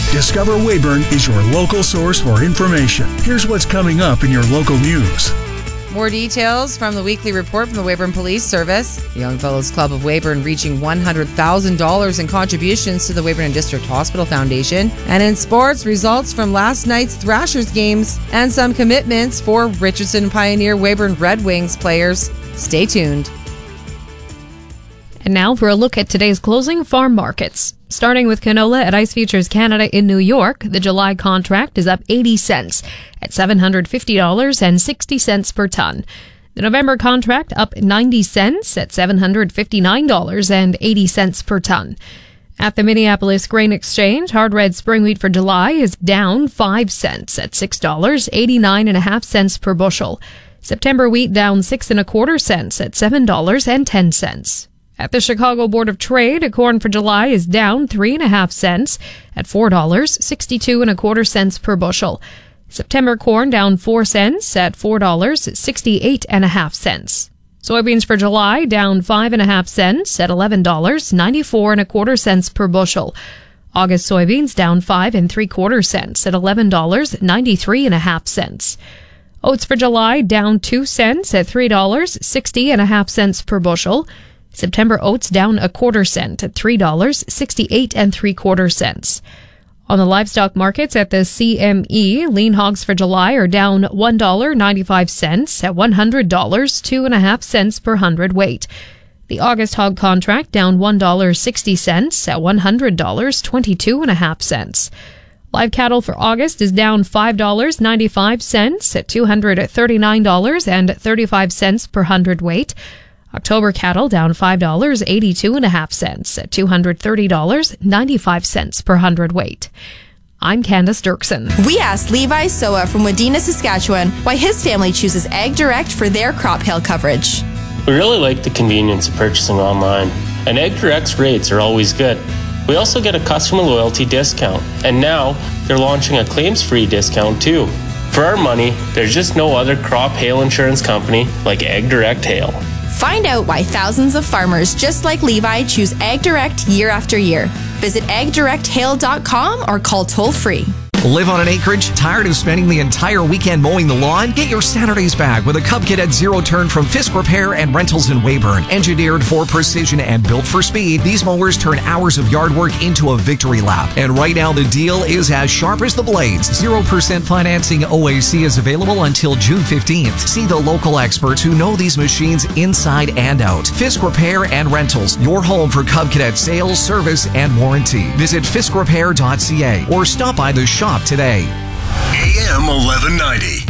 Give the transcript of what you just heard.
Discover Weyburn is your local source for information. Here's what's coming up in your local news. More details from the weekly report from the Weyburn Police Service. The Young Fellows Club of Weyburn reaching $100,000 in contributions to the Weyburn and District Hospital Foundation. And in sports, results from last night's Thrashers games and some commitments for Richardson Pioneer Weyburn Red Wings players. Stay tuned. And now for a look at today's closing farm markets. Starting with canola at Ice Futures Canada in New York, the July contract is up 80 cents at $750.60 per ton. The November contract up 90 cents at $759.80 per ton. At the Minneapolis Grain Exchange, hard red spring wheat for July is down 5 cents at $6.89.5 per bushel. September wheat down 6 1/4 cents at $7.10. At the Chicago Board of Trade, corn for July is down 3 1/2 cents at $4.62 1/4 cents per bushel. September corn down 4 cents at $4.68 1/2 cents. Soybeans for July down 5 1/2 cents at $11.94 1/4 cents per bushel. August soybeans down 5 3/4 cents at $11.93 1/2 cents. Oats for July down 2 cents at $3.60 1/2 cents per bushel. September oats down 1/4 cent at $3.68 3/4 cents. On the livestock markets at the CME, lean hogs for July are down $1.95 at $100 2 1/2 cents per hundredweight. The August hog contract down $1.60 at $100 22 1/2 cents. Live cattle for August is down $5.95 at $239.35 per hundredweight. October cattle down $5.82 1/2 cents at $230.95 per hundredweight. I'm Candace Dirksen. We asked Levi Soa from Wadena, Saskatchewan, why his family chooses Ag Direct for their crop hail coverage. We really like the convenience of purchasing online, and Ag Direct's rates are always good. We also get a customer loyalty discount, and now they're launching a claims-free discount too. For our money, there's just no other crop hail insurance company like Ag Direct Hail. Find out why thousands of farmers just like Levi choose Ag Direct year after year. Visit agdirecthail.com or call toll-free. Live on an acreage? Tired of spending the entire weekend mowing the lawn? Get your Saturdays back with a Cub Cadet Zero Turn from Fisk Repair and Rentals in Weyburn. Engineered for precision and built for speed, these mowers turn hours of yard work into a victory lap. And right now the deal is as sharp as the blades. 0% financing OAC is available until June 15th. See the local experts who know these machines inside and out. Fisk Repair and Rentals, your home for Cub Cadet sales, service, and warranty. Visit fiskrepair.ca or stop by the shop today. AM 1190.